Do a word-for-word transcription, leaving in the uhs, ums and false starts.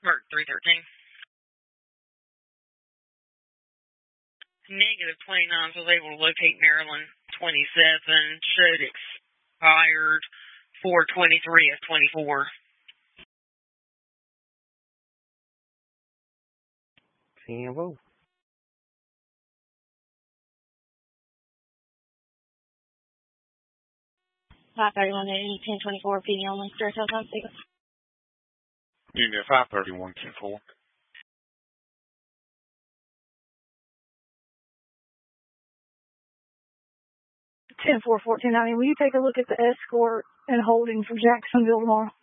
Park three thirteen. Negative twenty-nine was able to locate Maryland twenty-seven. Showed expired four twenty-three of twenty-four. Cambo. five thirty-one eighty, ten twenty-four, P D only. Direct South Six. Unit five thirty-one ten four. ten four fourteen ninety. Will you take a look at the escort and holding for Jacksonville tomorrow?